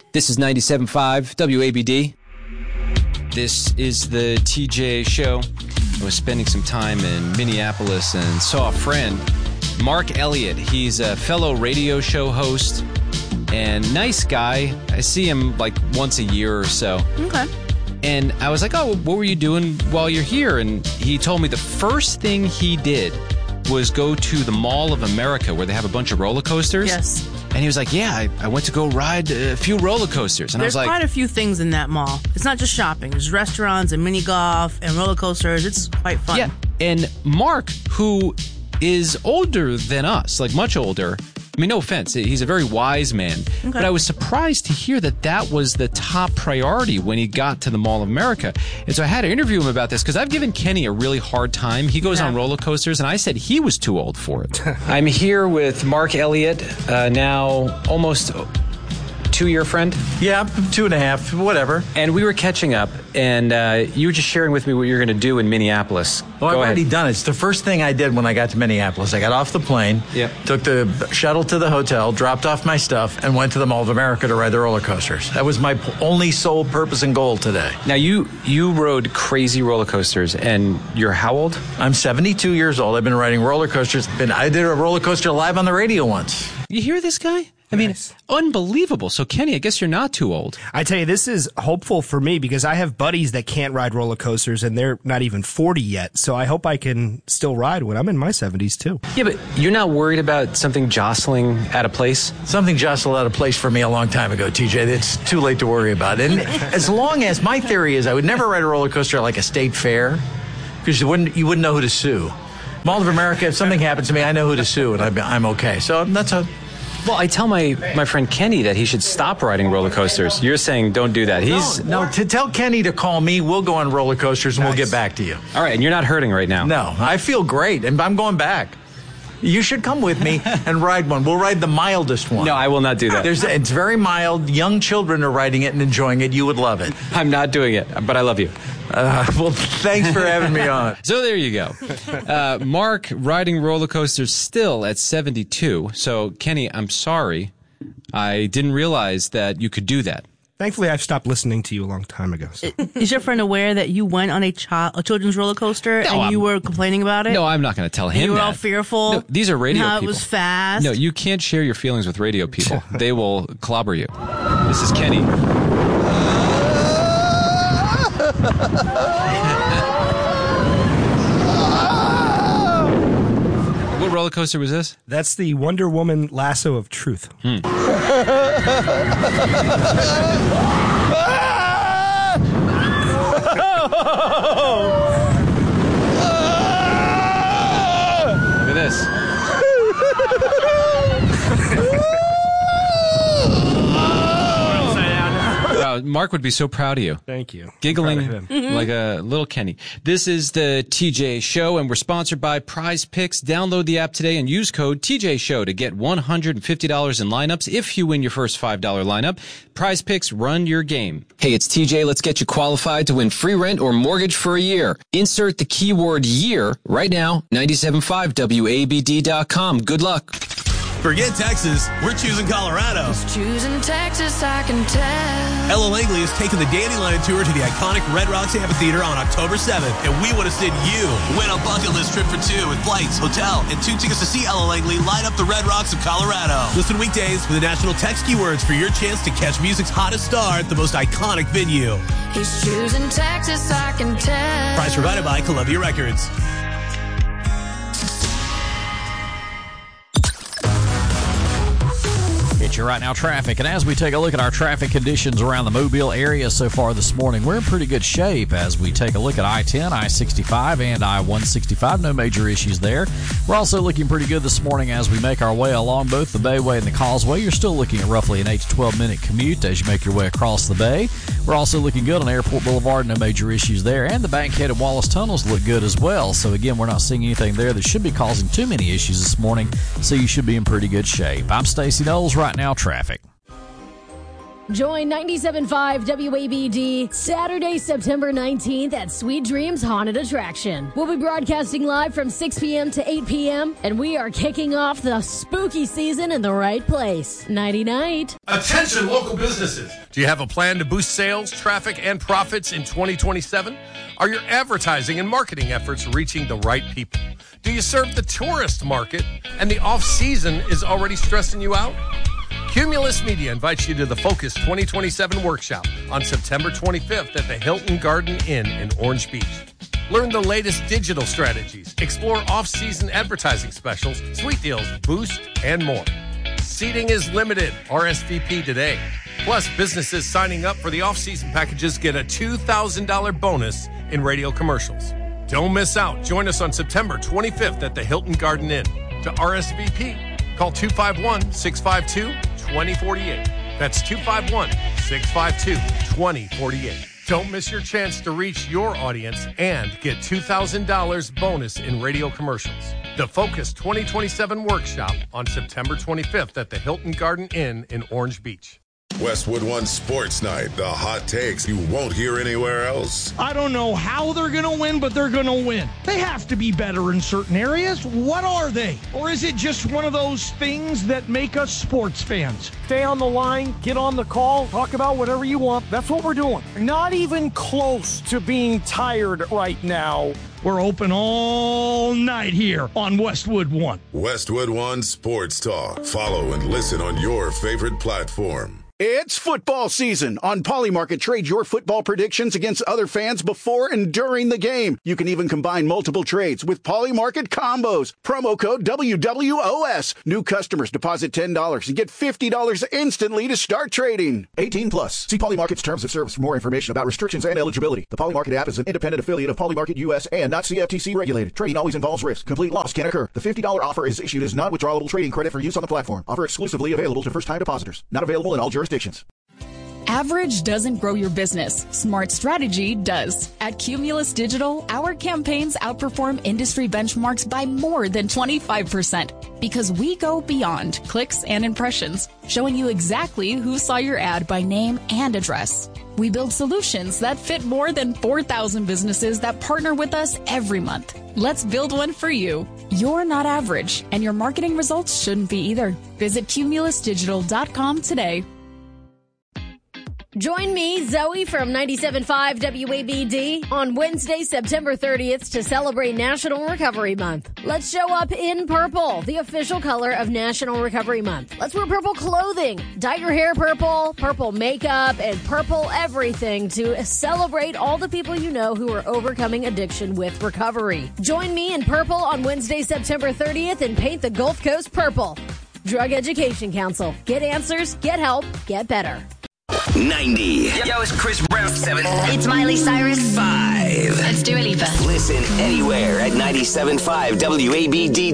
This is 97.5 WABD. This is the TJ Show. I was spending some time in Minneapolis and saw a friend, Mark Elliott. He's a fellow radio show host and nice guy. I see him like once a year or so. Okay. And I was like, oh, what were you doing while you're here? And he told me the first thing he did was go to the Mall of America where they have a bunch of roller coasters. Yes. And he was like, yeah, I went to go ride a few roller coasters. And There's I was like, quite a few things in that mall. It's not just shopping. There's restaurants and mini golf and roller coasters. It's quite fun. yeah. And Mark, who is older than us, like much older, I mean, no offense, he's a very wise man. Okay. But I was surprised to hear that was the top priority when he got to the Mall of America. And so I had to interview him about this because I've given Kenny a really hard time. He goes on roller coasters, and I said he was too old for it. I'm here with Mark Elliott, now almost 2-year friend. Yeah, 2.5, whatever. And we were catching up, and you were just sharing with me what you're going to do in Minneapolis. Well, I've already done it. It's the first thing I did when I got to Minneapolis. I got off the plane, took the shuttle to the hotel, dropped off my stuff, and went to the Mall of America to ride the roller coasters. That was my only sole purpose and goal today. Now, you rode crazy roller coasters, and you're how old? I'm 72 years old. I've been riding roller coasters. I did a roller coaster live on the radio once. You hear this guy? I mean, it's unbelievable. So, Kenny, I guess you're not too old. I tell you, this is hopeful for me because I have buddies that can't ride roller coasters and they're not even 40 yet. So I hope I can still ride when I'm in my 70s, too. Yeah, but you're not worried about something jostling out of place? Something jostled out of place for me a long time ago, TJ. It's too late to worry about. And as long as my theory is I would never ride a roller coaster like a state fair because you wouldn't know who to sue. Mall of America, if something happens to me, I know who to sue and I'm okay. So that's a... Well, I tell my friend Kenny that he should stop riding roller coasters. You're saying don't do that. No, to tell Kenny to call me, we'll go on roller coasters and we'll get back to you. All right, and you're not hurting right now. No, I feel great, and I'm going back. You should come with me and ride one. We'll ride the mildest one. No, I will not do that. It's very mild. Young children are riding it and enjoying it. You would love it. I'm not doing it, but I love you. Well, thanks for having me on. So there you go. Mark riding roller coasters still at 72. So, Kenny, I'm sorry. I didn't realize that you could do that. Thankfully, I've stopped listening to you a long time ago. So. Is your friend aware that you went on a children's roller coaster and you were complaining about it? No, I'm not going to tell him that. You were all fearful? No, these are radio how people. It was fast? No, you can't share your feelings with radio people. They will clobber you. This is Kenny. What roller coaster was this? That's the Wonder Woman Lasso of Truth. Look at this. Mark would be so proud of you. Thank you. Giggling like a little Kenny. This is the TJ Show, and we're sponsored by Prize Picks. Download the app today and use code TJ Show to get $150 in lineups if you win your first $5 lineup. Prize Picks, run your game. Hey, it's TJ. Let's get you qualified to win free rent or mortgage for a year. Insert the keyword year right now, 975WABD.com. Good luck. Forget Texas, we're choosing Colorado. Just choosing Texas, I can tell. Ella Langley is taking the Dandelion Tour to the iconic Red Rocks Amphitheater on October 7th, and we want to send you. Win a bucket list trip for two with flights, hotel, and 2 tickets to see Ella Langley light up the Red Rocks of Colorado. Listen weekdays for the national text keywords for your chance to catch music's hottest star at the most iconic venue. He's choosing Texas, I can tell. Prize provided by Columbia Records. It's your Right Now traffic, and as we take a look at our traffic conditions around the Mobile area so far this morning, we're in pretty good shape as we take a look at I-10, I-65, and I-165. No major issues there. We're also looking pretty good this morning as we make our way along both the Bayway and the Causeway. You're still looking at roughly an 8 to 12 minute commute as you make your way across the bay. We're also looking good on Airport Boulevard. No major issues there. And the Bankhead and Wallace tunnels look good as well. So again, we're not seeing anything there that should be causing too many issues this morning. So you should be in pretty good shape. I'm Stacey Knowles, Right Now Traffic. Join 97.5 WABD Saturday, September 19th at Sweet Dreams Haunted Attraction. We'll be broadcasting live from 6 p.m. to 8 p.m., and we are kicking off the spooky season in the right place. Nighty-night. Attention, local businesses. Do you have a plan to boost sales, traffic, and profits in 2027? Are your advertising and marketing efforts reaching the right people? Do you serve the tourist market and the off-season is already stressing you out? Cumulus Media invites you to the Focus 2027 workshop on September 25th at the Hilton Garden Inn in Orange Beach. Learn the latest digital strategies, explore off-season advertising specials, sweet deals, boost, and more. Seating is limited. RSVP today. Plus, businesses signing up for the off-season packages get a $2,000 bonus in radio commercials. Don't miss out. Join us on September 25th at the Hilton Garden Inn. To RSVP, call 251-652-2048. That's 251-652-2048. Don't miss your chance to reach your audience and get $2,000 bonus in radio commercials. The Focus 2027 workshop on September 25th at the Hilton Garden Inn in Orange Beach. Westwood One Sports Night, the hot takes you won't hear anywhere else. I don't know how they're going to win, but they're going to win. They have to be better in certain areas. What are they? Or is it just one of those things that make us sports fans? Stay on the line, get on the call, talk about whatever you want. That's what we're doing. Not even close to being tired right now. We're open all night here on Westwood One. Westwood One Sports Talk. Follow and listen on your favorite platform. It's football season. On Polymarket, trade your football predictions against other fans before and during the game. You can even combine multiple trades with Polymarket combos. Promo code WWOS. New customers deposit $10 and get $50 instantly to start trading. 18 plus. See Polymarket's terms of service for more information about restrictions and eligibility. The Polymarket app is an independent affiliate of Polymarket US and not CFTC regulated. Trading always involves risk. Complete loss can occur. The $50 offer is issued as non-withdrawable trading credit for use on the platform. Offer exclusively available to first-time depositors. Not available in all jurisdictions. Average doesn't grow your business. Smart strategy does. At Cumulus Digital, our campaigns outperform industry benchmarks by more than 25% because we go beyond clicks and impressions, showing you exactly who saw your ad by name and address. We build solutions that fit more than 4,000 businesses that partner with us every month. Let's build one for you. You're not average, and your marketing results shouldn't be either. Visit cumulusdigital.com today. Join me, Zoe, from 97.5 WABD on Wednesday, September 30th to celebrate National Recovery Month. Let's show up in purple, the official color of National Recovery Month. Let's wear purple clothing, dye your hair purple, purple makeup, and purple everything to celebrate all the people you know who are overcoming addiction with recovery. Join me in purple on Wednesday, September 30th and paint the Gulf Coast purple. Drug Education Council. Get answers, get help, get better. 90. Yo, it's Chris Brown. 7. It's Miley Cyrus. 5. It's Dua Lipa. Listen anywhere at 97.5 WABD.